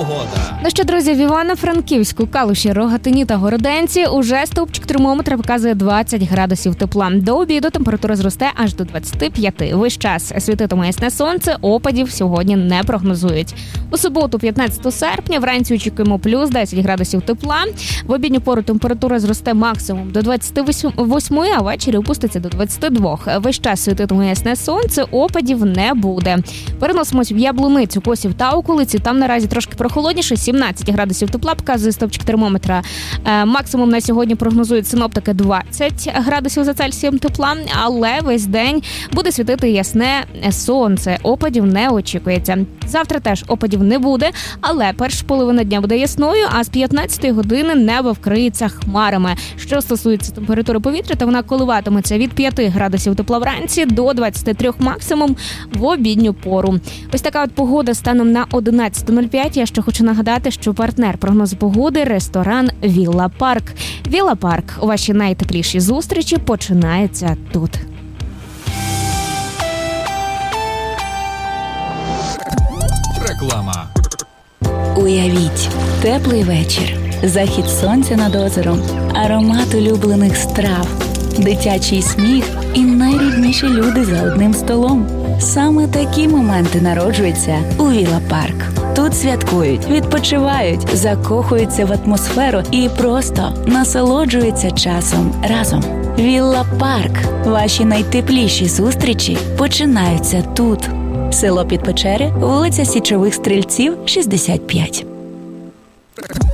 погода. Ну що, друзі, в Івано-Франківську, Калуші, Рогатині та Городенці уже стовпчик термометра показує 20 градусів тепла. До обіду температура зросте аж до 25. Весь час світитиме ясне сонце, опадів сьогодні не прогнозують. У суботу, 15 серпня, вранці очікуємо плюс 10 градусів тепла. В обідню пору температура зросте максимум до 28, а ввечері опуститься до 22. Весь час світитиме ясне сонце, опадів не буде. Переносимось в Яблуницю, Косів та околиці. Там наразі трошки прохолодніше, 17 градусів тепла показує стовпчик термометра. Максимум на сьогодні прогнозують синоптики 20 градусів за Цельсієм тепла, але весь день буде світити ясне сонце. Опадів не очікується. Завтра теж опадів не буде, але перша половина дня буде ясною, а з 15-ї години небо вкриється хмарами. Що стосується температури повітря, то вона коливатиметься від 5 градусів тепла вранці до 23 максимум в обідню пору. Ось така от погода станом на 11:05. Я ще хочу нагадати, що партнер прогнозу погоди – ресторан «Вілла Парк». «Вілла Парк» – ваші найтепліші зустрічі починаються тут. Реклама. Уявіть, теплий вечір, захід сонця над озером, аромат улюблених страв, дитячий сміх і найрідніші люди за одним столом. Саме такі моменти народжуються у Вілла Парк. Тут святкують, відпочивають, закохуються в атмосферу і просто насолоджуються часом разом. Вілла Парк. Ваші найтепліші зустрічі починаються тут. Село Підпечери, вулиця Січових Стрільців, 65.